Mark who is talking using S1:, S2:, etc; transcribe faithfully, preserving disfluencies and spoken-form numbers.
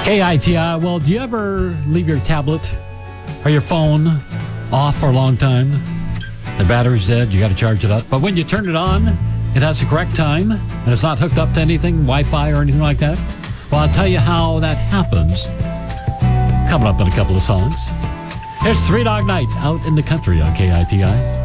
S1: K I T I, well, do you ever leave your tablet or your phone off for a long time? The battery's dead, you got to charge it up. But when you turn it on, it has the correct time, and it's not hooked up to anything, Wi-Fi or anything like that. Well, I'll tell you how that happens coming up in a couple of songs. Here's Three Dog Night out in the country on K I T I.